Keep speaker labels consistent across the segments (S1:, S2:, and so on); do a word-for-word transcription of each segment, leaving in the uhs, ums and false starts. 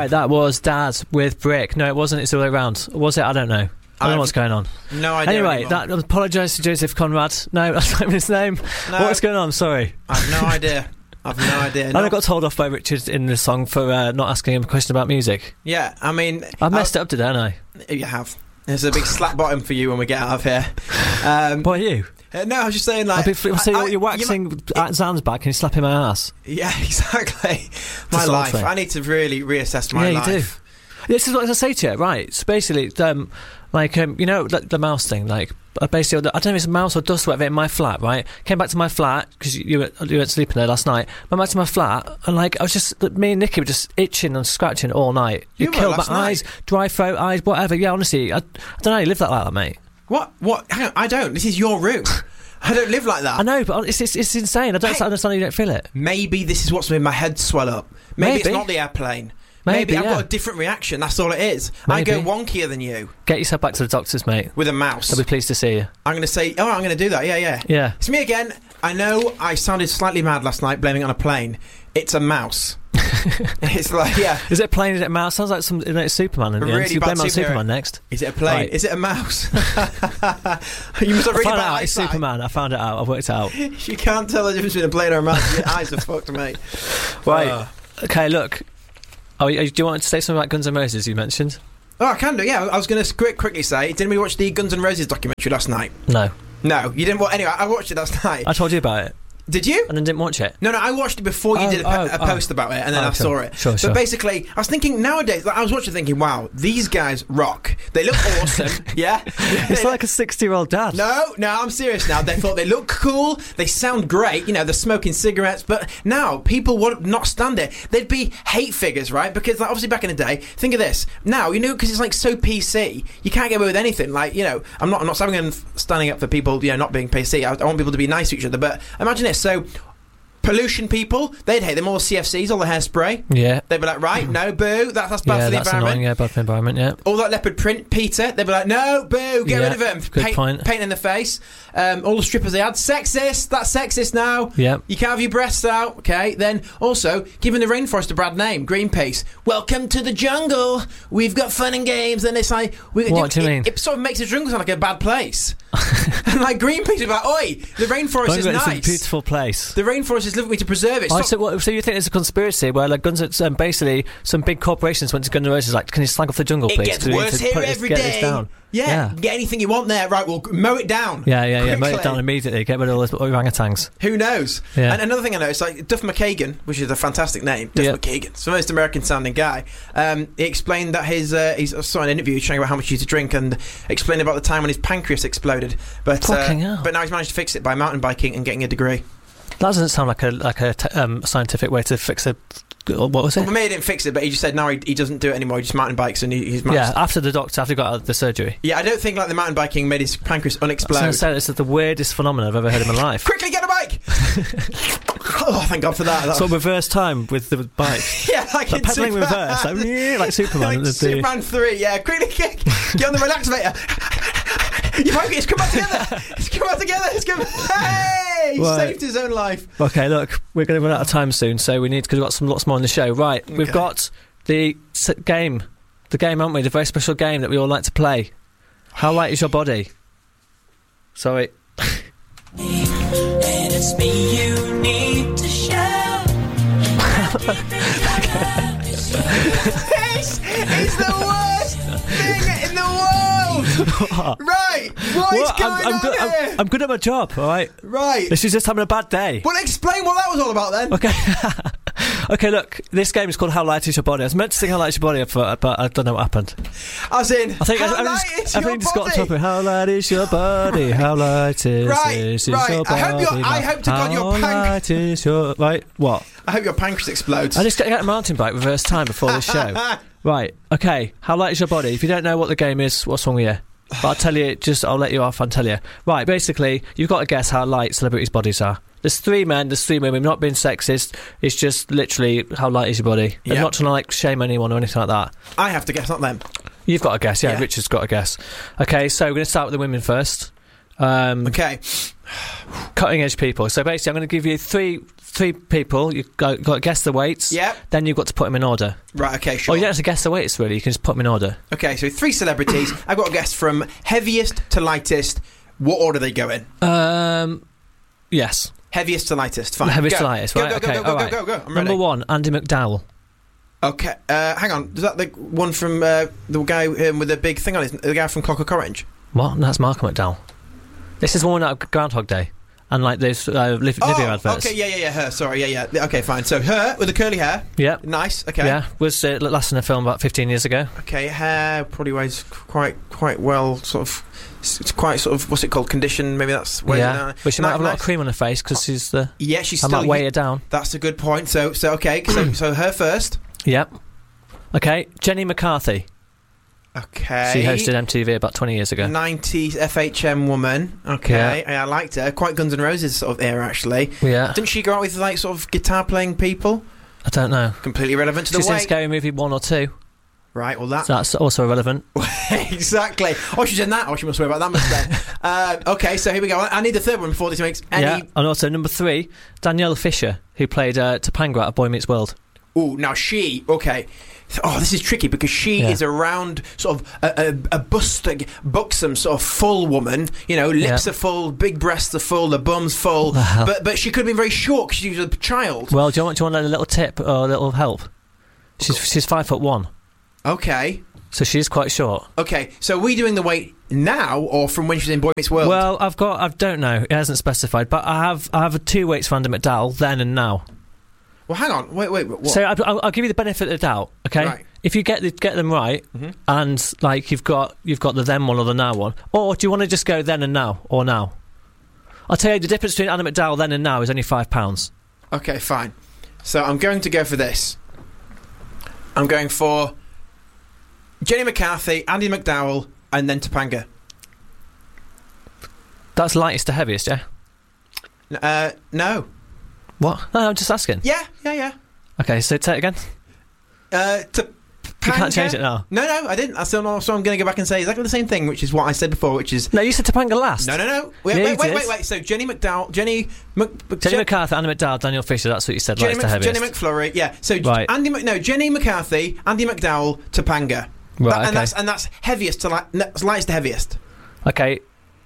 S1: Right, that was Dad with Brick. No, it wasn't. It's the other way around. Was it? I don't know. I don't
S2: I've
S1: know what's going on.
S2: No idea.
S1: Anyway,
S2: anymore.
S1: that, I apologise to Joseph Conrad. No, that's not his name.
S2: No.
S1: What's going on? Sorry.
S2: I have no idea. I've no idea.
S1: And
S2: No.
S1: I got told off by Richard in the song for uh, not asking him a question about music.
S2: Yeah, I mean...
S1: I messed it up today, haven't I?
S2: You have. There's a big slap bottom for you when we get out of here. Um,
S1: What are you?
S2: uh, no, I was just saying, like...
S1: I'll be, so
S2: I- I-
S1: you're waxing
S2: you
S1: at Zan's back and you're slapping my ass.
S2: Yeah, exactly. My
S1: Just
S2: life.
S1: awful.
S2: I need to really reassess my
S1: yeah,
S2: life.
S1: you do. This is what I say to you, right? So basically, um, like, um, you know, the, the mouse thing, like, uh, basically, I don't know if it's a mouse or dust or whatever in my flat, right? Came back to my flat, because you, you, were- you weren't sleeping there last night. Went back to my flat, and, like, I was just, me and Nicky were just itching and scratching all night.
S2: You
S1: It
S2: were
S1: killed my
S2: last night?
S1: eyes, dry throat, eyes, whatever. Yeah, honestly, I, I don't know how you live that like that, mate.
S2: What? What? Hang on, I don't. This is your room. I don't live like that.
S1: I know, but it's, it's, it's insane. I don't
S2: Hey.
S1: understand how you don't feel it.
S2: Maybe this is what's made my head swell up. Maybe, it's
S1: Maybe.
S2: not the airplane.
S1: Maybe,
S2: I've
S1: yeah.
S2: got a different reaction. That's all it is. I
S1: Maybe.
S2: go wonkier than you
S1: Get yourself back to the doctors, mate.
S2: with a mouse.
S1: They'll be pleased to see you.
S2: I'm going to say, oh, I'm going to do that. Yeah, yeah.
S1: Yeah.
S2: It's me again. I know I sounded slightly mad last night blaming it on a plane. It's a mouse. It's like, yeah.
S1: Is it a plane? Is it a mouse? Sounds like some like Superman. In the
S2: Really
S1: end. So you
S2: bad
S1: blame it on
S2: superhero.
S1: Superman next.
S2: Is it a plane?
S1: Right.
S2: Is it a mouse? You must have
S1: I
S2: really
S1: found it
S2: bad
S1: out. It's
S2: eyesight.
S1: Superman. I found it out. I've worked it out.
S2: You can't tell the difference between a plane or a mouse. Your eyes are fucked, mate.
S1: Right.
S2: Uh,
S1: Okay, look. Oh, do you want to say something about Guns N' Roses you mentioned?
S2: oh, I can do, yeah. I was going to quick, quickly say, didn't we watch the Guns N' Roses documentary last night?
S1: No.
S2: No, you didn't. Well, anyway, I watched it last night.
S1: I told you about it
S2: Did you?
S1: and then didn't watch it.
S2: No, no, I watched it before you
S1: Oh,
S2: did a, po-
S1: oh,
S2: a
S1: oh.
S2: post about it, and then
S1: Oh,
S2: I
S1: sure.
S2: saw it.
S1: Sure,
S2: but
S1: sure.
S2: basically, I was thinking nowadays, like, I was watching thinking, wow, these guys rock. They look awesome, yeah?
S1: It's
S2: They-
S1: like a sixty-year-old dad.
S2: No, no, I'm serious now. They thought they look cool, they sound great, you know, they're smoking cigarettes, but now people would not stand it. They'd be hate figures, right? Because like, obviously back in the day, think of this. Now, you know, because it's like so P C, you can't get away with anything. Like, you know, I'm not I'm not standing, standing up for people, you know, not being P C. I, I want people to be nice to each other, but imagine this. So, pollution people, they'd hate them all C F Cs, all the hairspray.
S1: Yeah.
S2: They'd be like, right, no, boo, that, that's bad
S1: Yeah,
S2: for the
S1: that's
S2: environment.
S1: annoying. Yeah, bad for the environment. Yeah.
S2: All that leopard print, Peter, they'd be like, no, boo, get
S1: Yeah,
S2: rid of him.
S1: good
S2: Paint,
S1: point.
S2: paint in the face. Um, all the strippers they had, sexist, that's sexist now.
S1: Yeah.
S2: You can't have your breasts out, okay? Then also, giving the rainforest a bad name, Greenpeace. Welcome to the jungle. We've got fun and games. And it's like... We,
S1: What do you
S2: it,
S1: mean?
S2: It sort of makes the jungle sound like a bad place. And like Greenpeace is like, oi, the rainforest is
S1: It's
S2: nice.
S1: a beautiful place.
S2: The rainforest is living to preserve it.
S1: Oh,
S2: Stop-
S1: so, what, so you think there's a conspiracy where like Guns N' um, basically some big corporations went to Guns N' Roses like, can you slag off the jungle,
S2: it
S1: please?
S2: gets
S1: 'Cause we need
S2: worse
S1: to
S2: here
S1: put this-
S2: every
S1: get
S2: day.
S1: this down.
S2: Yeah,
S1: Yeah.
S2: get anything you want there. Right, well, mow it down.
S1: Yeah, yeah, yeah. Mow it
S2: Quickly.
S1: down immediately. Get rid of all those orangutans.
S2: Who knows?
S1: Yeah.
S2: And another thing I noticed, like Duff McKagan, which is a fantastic name, Duff
S1: Yep.
S2: McKagan, it's the most American-sounding guy. Um, he explained that his uh, he's I saw an interview showing about how much he used to drink and explained about the time when his pancreas exploded. But uh,
S1: Fucking hell.
S2: but now he's managed to fix it by mountain biking and getting a degree.
S1: That doesn't sound like a like a t- um, scientific way to fix a. What was
S2: Well,
S1: it?
S2: maybe he didn't fix it, but he just said now he, he doesn't do it anymore. He just mountain bikes and he, he's managed.
S1: Yeah, after the doctor, after he got out of the surgery.
S2: Yeah, I don't think like the mountain biking made his pancreas
S1: I was
S2: unexplode.
S1: going to say this is the weirdest phenomenon I've ever heard in my life.
S2: Quickly get a bike! Oh, thank God for that. that
S1: Sort of reverse time with the bike.
S2: yeah, like,
S1: Like
S2: in
S1: pedaling
S2: Super-
S1: reverse, like, yeah, like Superman.
S2: like
S1: the- the-
S2: Superman three, yeah. Quickly get, get on the relaxator. Your pancreas, come back together. It's come back together. It's come. Hey, he
S1: Right.
S2: saved his own life.
S1: Okay, look, we're going to run out of time soon, so we need because we've got some lots more on the show. Right, we've
S2: Okay.
S1: got the s- game, the game, haven't we? The very special game that we all like to play. How light is your body? Sorry.
S3: And it's me you need to show.
S2: It's, it's the worst thing in the world. Right, what is
S1: What?
S2: going
S1: I'm, I'm
S2: on
S1: good,
S2: here?
S1: I'm, I'm good at my job, all right?
S2: right.
S1: This is just having a bad day.
S2: Well, explain what that was all about then.
S1: Okay. Okay, look, this game is called How Light Is Your Body. I was meant to sing How Light Is Your Body, but, but I don't know what happened.
S2: As in,
S1: I think
S2: how
S1: I, I
S2: light
S1: just,
S2: is
S1: everything
S2: your
S1: just got on
S2: body?
S1: top of it. How light is your body? How light is,
S2: Right,
S1: is, is
S2: right.
S1: your
S2: I
S1: body?
S2: hope you're- I hope to God your
S1: How
S2: panc-
S1: light is your... Right, what?
S2: I hope your pancreas explodes.
S1: I just got a mountain bike reverse time before this show. Right, okay. How light is your body? If you don't know what the game is, what's wrong with you? But I'll tell you, just I'll let you off and tell you. Right, basically, you've got to guess how light celebrities' bodies are. There's three men, there's three women. We've not been sexist. It's just literally how light is your body. I'm
S2: Yeah.
S1: not trying to like shame anyone or anything like that.
S2: I have to guess, not them.
S1: You've got to guess, yeah.
S2: Yeah.
S1: Richard's got to guess. Okay, so we're going to start with the women first. Um,
S2: Okay.
S1: Cutting edge people. So basically, I'm going to give you three three people. You've got, got to guess the weights.
S2: Yep.
S1: Then you've got to put them in order.
S2: Right, okay, sure.
S1: Or you don't have to guess the weights, really. You can just put them in order.
S2: Okay, so three celebrities. I've got to guess from heaviest to lightest. What order they go in?
S1: Um, yes.
S2: Heaviest to lightest. Fine.
S1: Heaviest
S2: go.
S1: to lightest,
S2: go,
S1: right?
S2: Go,
S1: okay,
S2: go, go,
S1: all
S2: go,
S1: right.
S2: go, go, go. I'm
S1: Number
S2: ready.
S1: one, Andy McDowell.
S2: Okay, uh, hang on. Is that the one from uh, the guy um, with the big thing on his... The guy from Clockwork Orange?
S1: What? No, that's Malcolm McDowell. This is the one out of Groundhog Day. And like those uh, Liv-
S2: Oh,
S1: Livia adverts.
S2: okay, yeah, yeah, yeah, her. Sorry, yeah, yeah. Okay, fine. So her with the curly hair.
S1: Yeah.
S2: Nice. Okay.
S1: Yeah, was uh, last in a film about fifteen years ago.
S2: Okay, hair probably weighs quite, quite well. Sort of. It's quite sort of what's it called? Condition. Maybe that's. Weighs
S1: Yeah,
S2: down.
S1: but she
S2: Ni-
S1: might have a lot
S2: nice.
S1: of cream on her face because she's the.
S2: Yeah, she's
S1: I
S2: still.
S1: might weigh her down.
S2: That's a good point. So, so okay. So, so her first.
S1: Yep. Okay, Jenny McCarthy.
S2: Okay.
S1: She hosted M T V about twenty years ago.
S2: nineties F H M woman. Okay, I liked her. Quite Guns N' Roses sort of era, actually.
S1: Yeah.
S2: Didn't she go out with like sort of guitar playing people?
S1: I don't know.
S2: Completely irrelevant to the
S1: She's in
S2: weight.
S1: Scary Movie one or two.
S2: Right. Well, that
S1: So that's also irrelevant.
S2: exactly. Oh, she's in that. Oh, she must worry about that much then. uh, okay, so here we go. I need the third one before this makes any.
S1: Yeah, and also number three, Danielle Fisher, who played uh, Topanga out of Boy Meets World.
S2: Ooh, now she. Okay. Oh, this is tricky because she
S1: Yeah.
S2: is a round, sort of a, a, a busty, buxom, sort of full woman. You know, lips
S1: Yeah.
S2: are full, big breasts are full, the bum's full.
S1: Wow.
S2: But but she could have been very short because she was a child.
S1: Well, do you want do you want a little tip or a little help? She's she's five foot one,
S2: Okay.
S1: so she is quite short.
S2: Okay. So are we doing the weight now or from when she was in Boy Meets World?
S1: Well, I've got I don't know. It hasn't specified, but I have I have two weights for Andy McDowell then and now.
S2: Well, hang on. Wait, wait. What?
S1: So I, I'll, I'll give you the benefit of the doubt. Okay,
S2: Right.
S1: if you get the, get them right,
S2: Mhm.
S1: and like you've got you've got the then one or the now one, or do you want to just go then and now or now? I'll tell you the difference between Andy McDowell then and now is only five pounds.
S2: Okay, fine. So I'm going to go for this. I'm going for Jenny McCarthy, Andy McDowell, and then Topanga.
S1: That's lightest to heaviest, yeah.
S2: N- Uh, no.
S1: What? No, I'm just asking.
S2: Yeah, yeah, yeah.
S1: Okay, so say it again.
S2: Uh, Topanga.
S1: You can't change it now.
S2: No, no, I didn't. I still know. So I'm going to go back and say exactly the same thing, which is what I said before, which is.
S1: No, you said Topanga last.
S2: No, no, no. Wait,
S1: Yeah,
S2: wait,
S1: you
S2: wait,
S1: did.
S2: wait, wait. So Jenny McDowell, Jenny, Mc,
S1: Jenny
S2: Jen-
S1: McCarthy, Andy McDowell, Daniel Fisher. That's what you said.
S2: Jenny,
S1: Lightest to
S2: Mc,
S1: heaviest.
S2: Jenny McFlurry. Yeah. So
S1: Right.
S2: Andy, Mc, no, Jenny McCarthy, Andy McDowell, Topanga.
S1: Right.
S2: That- and
S1: okay.
S2: that's and that's heaviest to light, no, lightest to heaviest.
S1: Okay.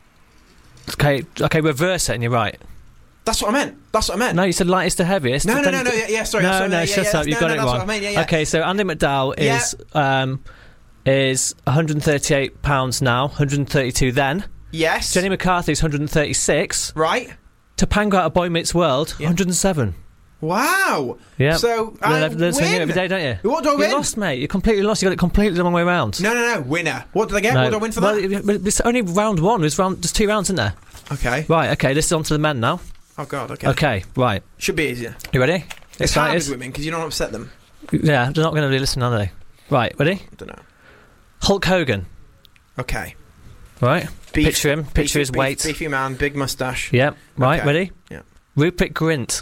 S1: Okay. Okay. Reverse it, and you're right.
S2: That's what I meant. That's what I meant.
S1: No, you said lightest to heaviest.
S2: No, no,
S1: then-
S2: no, no. Yeah, yeah sorry.
S1: No,
S2: that's what I
S1: no,
S2: meant. yeah,
S1: shut
S2: yeah,
S1: up.
S2: that's-
S1: You
S2: no,
S1: got
S2: no,
S1: it
S2: that's
S1: wrong.
S2: What I mean. yeah, yeah.
S1: Okay, so Andy McDowell
S2: Yeah.
S1: is um is one hundred thirty-eight pounds now, one hundred thirty-two then.
S2: Yes.
S1: Jenny McCarthy's one hundred thirty-six.
S2: Right.
S1: Topanga out of Boy Meets World,
S2: Yeah.
S1: one hundred seven.
S2: Wow.
S1: Yeah.
S2: So
S1: You
S2: I
S1: learn, learn something new
S2: win.
S1: every day, don't you?
S2: What do I
S1: You
S2: win?
S1: lost, mate. You completely lost. You got it completely the wrong way around.
S2: No, no, no. Winner. What did I get?
S1: No.
S2: What do I win for
S1: well,
S2: that?
S1: it- it- It's only round one. There's round. There's two rounds, isn't there?
S2: Okay.
S1: Right. Okay. This is on to the men now.
S2: Oh God. Okay.
S1: Okay. Right.
S2: Should be easier.
S1: You ready?
S2: It's hard
S1: Excited?
S2: with women because you don't upset them.
S1: Yeah. They're not going to really listen, are they? Right. Ready?
S2: I don't know.
S1: Hulk Hogan.
S2: Okay.
S1: Right.
S2: Beef,
S1: Picture him. Picture
S2: beefy,
S1: his
S2: beef-
S1: weight.
S2: Beefy man, big mustache.
S1: Yep. Right.
S2: Okay.
S1: Ready?
S2: Yeah.
S1: Rupert Grint.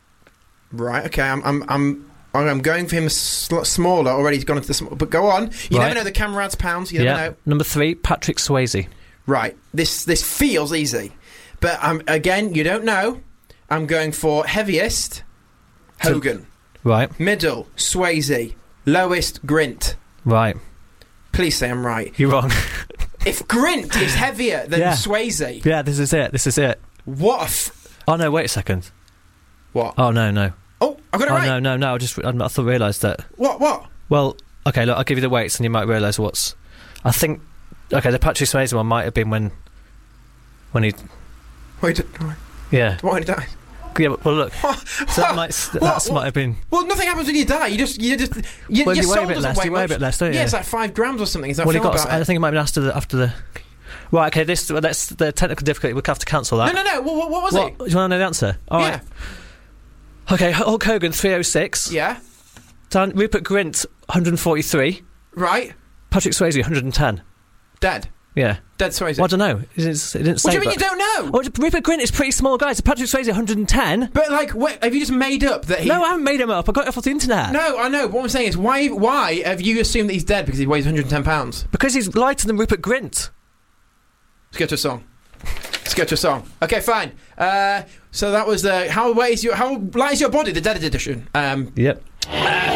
S2: Right. Okay. I'm. I'm. I'm. I'm going for him a sl- smaller already. He's gone into the small. But go on. You
S1: Right.
S2: never know. The camera adds pounds. You
S1: Yeah.
S2: never know.
S1: Number three, Patrick Swayze.
S2: Right. This. This feels easy, but um, again, you don't know. I'm going for heaviest.
S1: So-
S2: Hogan.
S1: Right.
S2: Middle. Swayze. Lowest. Grint.
S1: Right.
S2: Please say I'm right.
S1: You're wrong.
S2: If Grint is heavier than
S1: Yeah.
S2: Swayze,
S1: Yeah. This is it. This is it.
S2: what a f-
S1: Oh no! Wait a second.
S2: what?
S1: Oh no! No.
S2: Oh, I got it
S1: Oh
S2: right.
S1: no! No! No! I just I, I thought realised that.
S2: What? What?
S1: Well, okay. Look, I'll give you the weights, and you might realise what's. I think. Okay, the Patrick Swayze one might have been when. When he.
S2: Wait, did,
S1: Yeah.
S2: why did I?
S1: Yeah. Well, look.
S2: What?
S1: So that might.
S2: What?
S1: That
S2: What?
S1: might have been.
S2: Well, nothing happens when you die. You just, you just, you,
S1: Well,
S2: your
S1: you weigh
S2: soul
S1: a bit
S2: doesn't
S1: less.
S2: weigh
S1: You weigh a
S2: much.
S1: bit less, don't you?
S2: Yeah, it's like five grams or something. Is that
S1: Well, he
S2: film
S1: got.
S2: about
S1: I
S2: it?
S1: think it might have been after the after the. Right. Okay. This. That's the technical difficulty. We'll have to cancel that.
S2: No, no, no. What, what, what was
S1: What?
S2: it?
S1: Do you want to know the answer? All
S2: yeah.
S1: right. Okay. Hulk Hogan three oh six.
S2: Yeah.
S1: Dan, Rupert Grint one hundred forty-three.
S2: Right.
S1: Patrick Swayze one hundred ten.
S2: Dead.
S1: Yeah.
S2: Dead Swayze.
S1: Well, I don't know. It didn't, it didn't say.
S2: What do you mean
S1: but-
S2: you don't know?
S1: Oh, Rupert Grint is pretty small guy. So Patrick Swayze one hundred ten.
S2: But like, wait, have you just made up that he?
S1: No, I haven't made him up. I got it off the internet.
S2: No, I know. But what I'm saying is, why? Why have you assumed that he's dead because he weighs one hundred ten pounds?
S1: Because he's lighter than Rupert Grint.
S2: Let's go to a song. Let's go to a song. Okay, fine. Uh, So that was uh, how light is your how light is your body? The Dead edition. Um,
S1: Yep.
S2: Uh,